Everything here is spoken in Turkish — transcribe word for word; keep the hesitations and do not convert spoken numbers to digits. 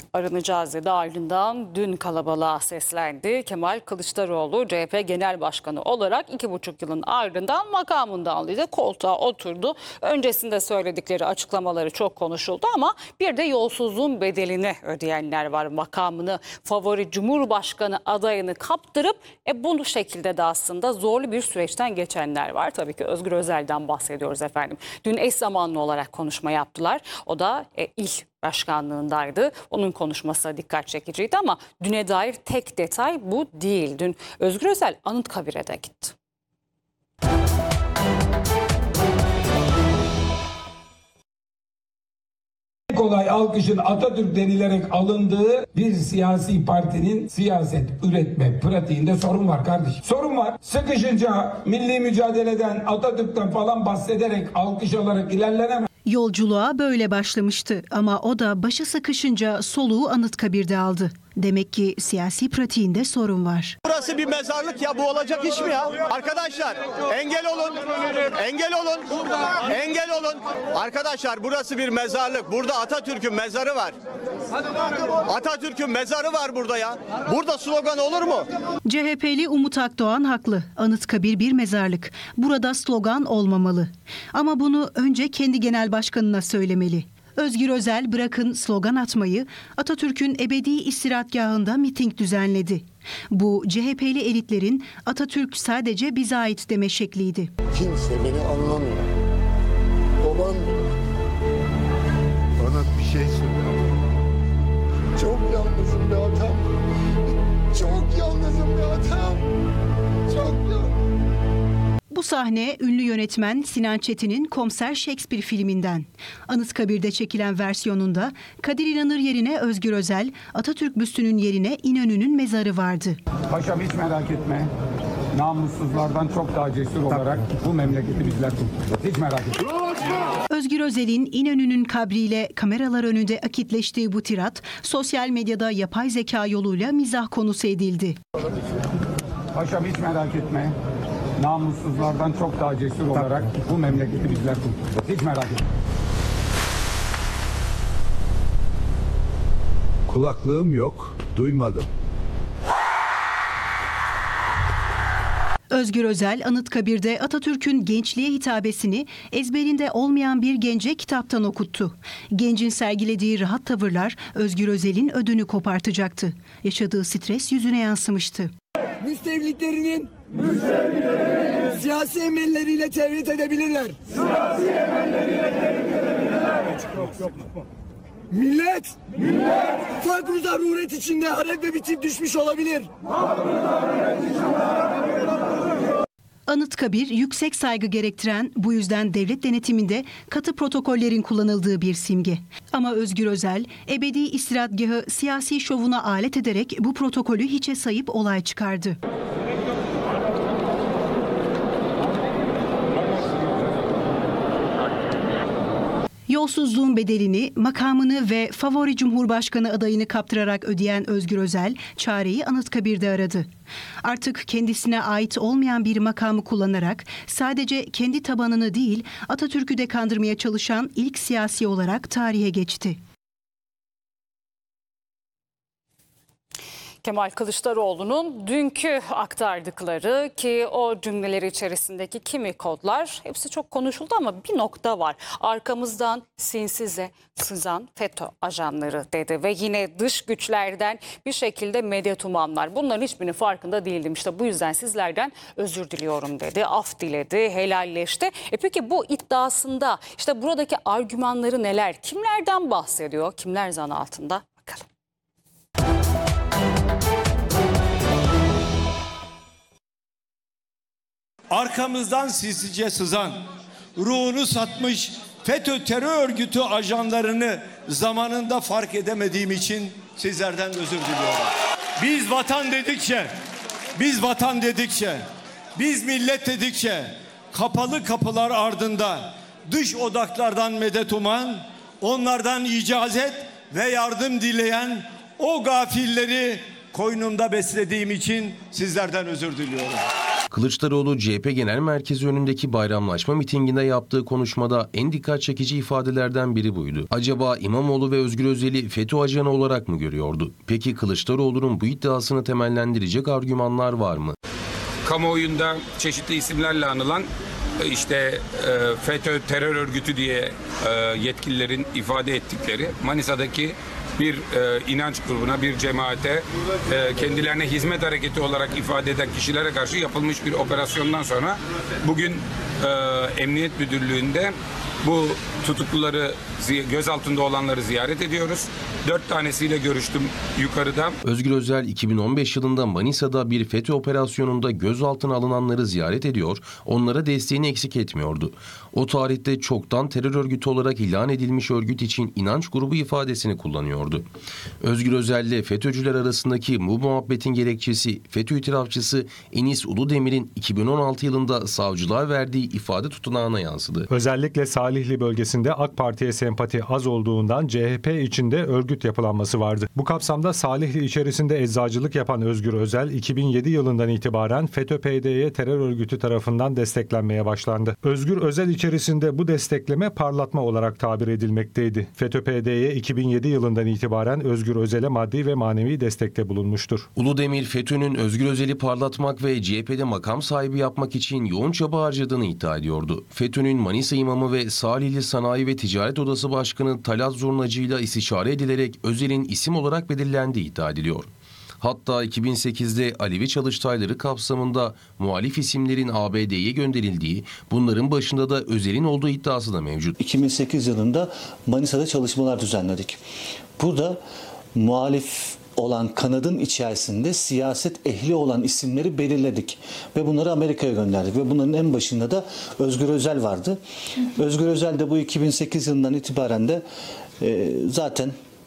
Arınacağız dedi, ardından dün kalabalığa seslendi. Kemal Kılıçdaroğlu C H P Genel Başkanı olarak iki buçuk yılın ardından makamından aldı, koltuğa oturdu. Öncesinde söyledikleri açıklamaları çok konuşuldu ama bir de yolsuzluğun bedelini ödeyenler var. Makamını favori Cumhurbaşkanı adayını kaptırıp e, bu şekilde de aslında zorlu bir süreçten geçenler var. Tabii ki Özgür Özel'den bahsediyoruz efendim. Dün eş zamanlı olarak konuşma yaptılar. O da e, il başkanlığındaydı. Onun konuşması dikkat çekiciydi ama düne dair tek detay bu değil. Dün Özgür Özel Anıtkabir'e de gitti. Kolay alkışın Atatürk denilerek alındığı bir siyasi partinin siyaset üretme pratiğinde sorun var kardeşim. Sorun var. Sıkışınca milli mücadeleden, Atatürk'ten falan bahsederek, alkış alarak ilerlenemez. Yolculuğa böyle başlamıştı ama o da başı sıkışınca soluğu Anıtkabir'de aldı. Demek ki siyasi pratiğinde sorun var. Burası bir mezarlık ya, bu olacak iş mi ya? Arkadaşlar engel olun, engel olun, engel olun. Arkadaşlar burası bir mezarlık. Burada Atatürk'ün mezarı var. Atatürk'ün mezarı var burada ya. Burada slogan olur mu? C H P'li Umut Akdoğan haklı. Anıtkabir bir mezarlık. Burada slogan olmamalı. Ama bunu önce kendi genel başkanına söylemeli. Özgür Özel bırakın slogan atmayı, Atatürk'ün ebedi istirahatgahında miting düzenledi. Bu C H P'li elitlerin Atatürk sadece bize ait deme şekliydi. Kimse beni anlamıyor. Babam bana bir şey söylüyor. Çok yalnızım be atam. Çok yalnızım be atam. Çok yalnızım. Bu sahne ünlü yönetmen Sinan Çetin'in Komiser Shakespeare filminden. Anıtkabir'de çekilen versiyonunda Kadir İnanır yerine Özgür Özel, Atatürk büstünün yerine İnönü'nün mezarı vardı. Paşam hiç merak etme. Namussuzlardan çok daha cesur olarak bu memleketi bizler tutacağız. Hiç merak etme. Özgür Özel'in İnönü'nün kabriyle kameralar önünde akitleştiği bu tirat sosyal medyada yapay zeka yoluyla mizah konusu edildi. Paşam hiç merak etme. Namussuzlardan çok daha cesur olarak bu memleketi bizler tutacağız. Hiç merak etme. Kulaklığım yok, duymadım. Özgür Özel Anıtkabir'de Atatürk'ün gençliğe hitabesini ezberinde olmayan bir gence kitaptan okuttu. Gencin sergilediği rahat tavırlar Özgür Özel'in ödünü kopartacaktı. Yaşadığı stres yüzüne yansımıştı. Müstevliklerinin, Müstevliklerinin siyasi emelleriyle tevhid edebilirler. Siyasi emelleriyle tevhid edebilirler. Yok, yok, yok. Millet, millet, fakr zaruret içinde harap ve bitip düşmüş olabilir. Anıtkabir yüksek saygı gerektiren, bu yüzden devlet denetiminde katı protokollerin kullanıldığı bir simge. Ama Özgür Özel, ebedi istirahatgahı siyasi şovuna alet ederek bu protokolü hiçe sayıp olay çıkardı. Yolsuzluğun bedelini, makamını ve favori Cumhurbaşkanı adayını kaptırarak ödeyen Özgür Özel, çareyi Anıtkabir'de aradı. Artık kendisine ait olmayan bir makamı kullanarak sadece kendi tabanını değil, Atatürk'ü de kandırmaya çalışan ilk siyasi olarak tarihe geçti. Kemal Kılıçdaroğlu'nun dünkü aktardıkları ki o cümleleri içerisindeki kimi kodlar hepsi çok konuşuldu ama bir nokta var. Arkamızdan sinsize sızan FETÖ ajanları dedi ve yine dış güçlerden bir şekilde medet umanlar. Bunların hiçbirinin farkında değildim. İşte bu yüzden sizlerden özür diliyorum dedi. Af diledi, helalleşti. E peki bu iddiasında işte buradaki argümanları neler? Kimlerden bahsediyor? Kimler zan altında? Bakalım. Arkamızdan sinsice sızan, ruhunu satmış FETÖ terör örgütü ajanlarını zamanında fark edemediğim için sizlerden özür diliyorum. Biz vatan dedikçe, biz vatan dedikçe, biz millet dedikçe kapalı kapılar ardında dış odaklardan medet uman, onlardan icazet ve yardım dileyen o gafilleri koynumda beslediğim için sizlerden özür diliyorum. Kılıçdaroğlu C H P Genel Merkezi önündeki bayramlaşma mitinginde yaptığı konuşmada en dikkat çekici ifadelerden biri buydu. Acaba İmamoğlu ve Özgür Özel'i FETÖ ajanı olarak mı görüyordu? Peki Kılıçdaroğlu'nun bu iddiasını temellendirecek argümanlar var mı? Kamuoyunda çeşitli isimlerle anılan işte FETÖ terör örgütü diye yetkililerin ifade ettikleri Manisa'daki bir inanç grubuna, bir cemaate, kendilerine hizmet hareketi olarak ifade eden kişilere karşı yapılmış bir operasyondan sonra bugün Emniyet Müdürlüğü'nde bu tutukluları, gözaltında olanları ziyaret ediyoruz. Dört tanesiyle görüştüm yukarıda. Özgür Özel iki bin on beş yılında Manisa'da bir FETÖ operasyonunda gözaltına alınanları ziyaret ediyor, onlara desteğini eksik etmiyordu. O tarihte çoktan terör örgütü olarak ilan edilmiş örgüt için inanç grubu ifadesini kullanıyordu. Özgür Özel ile FETÖ'cüler arasındaki bu muhabbetin gerekçesi FETÖ itirafçısı Enis Uludemir'in iki bin on altı yılında savcılığa verdiği ifade tutanağına yansıdı. Özellikle Salihli bölgesinde AK Parti'ye sempati az olduğundan C H P içinde örgüt yapılanması vardı. Bu kapsamda Salihli içerisinde eczacılık yapan Özgür Özel iki bin yedi yılından itibaren FETÖ P Y D terör örgütü tarafından desteklenmeye başlandı. Özgür Özel içerisinde bu destekleme parlatma olarak tabir edilmekteydi. FETÖ P Y D'ye iki bin yedi yılından itibaren Özgür Özel'e maddi ve manevi destekte bulunmuştur. Uludemir, FETÖ'nün Özgür Özel'i parlatmak ve C H P'de makam sahibi yapmak için yoğun çaba harcadığını iddia ediyordu. FETÖ'nün Manisa imamı ve Salihli Sanayi ve Ticaret Odası Başkanı Talat Zurnacı ile istişare edilerek Özel'in isim olarak belirlendiği iddia ediliyor. Hatta iki bin sekizde Alevi çalıştayları kapsamında muhalif isimlerin A B D'ye gönderildiği, bunların başında da Özel'in olduğu iddiası da mevcut. iki bin sekiz yılında Manisa'da çalışmalar düzenledik. Burada muhalif olan kanadın içerisinde siyaset ehli olan isimleri belirledik ve bunları Amerika'ya gönderdik ve bunların en başında da Özgür Özel vardı. Özgür Özel de bu iki bin sekiz yılından itibaren de e, zaten